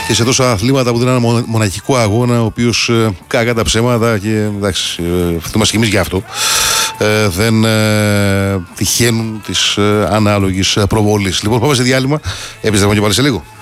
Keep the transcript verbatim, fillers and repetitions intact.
και σε τόσα αθλήματα που δεν είναι ένα μοναχικό αγώνα, ο οποίος κακά τα ψέματα και εντάξει, θυμάσαι και εμείς γι' αυτό, ε, δεν ε, τυχαίνουν της ε, ανάλογης προβολής. Λοιπόν, πάμε σε διάλειμμα. Επιστρέφουμε και πάλι σε λίγο.